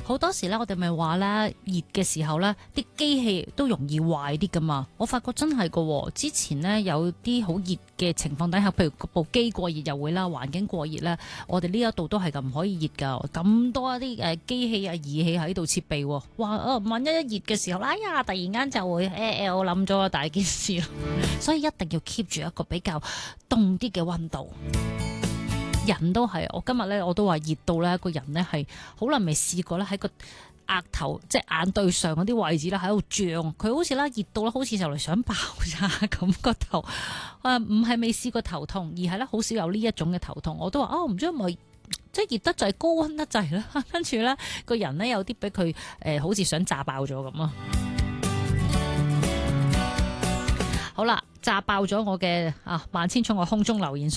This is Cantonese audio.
好多時咧，我哋咪話咧，熱嘅時候咧，啲機器都容易壞啲噶嘛。我發覺真係噶喎，之前呢，有啲好熱嘅情況底下，譬如部機過熱又會啦，環境過熱咧，我哋呢一度都係咁唔可以熱噶。咁多一啲機器啊儀器喺度設備，哇萬一熱嘅時候，哎呀突然間就會我諗咗個大件事咯。所以一定要 keep 住一個比較凍啲嘅溫度。人都係，我今日咧我都話熱到咧，個人咧係好耐未試過咧喺個額頭即係眼對上嗰啲位置咧喺度脹，佢好似啦熱到啦，好似就嚟想爆炸咁個頭。唔係未試過頭痛，而係咧好少有呢一種嘅頭痛。我都話唔知係咪即係熱得滯、高溫得滯啦，跟住咧個人咧有啲俾佢好似想炸爆咗咁啊！好啦，炸爆咗我嘅萬千寵愛空中留言信。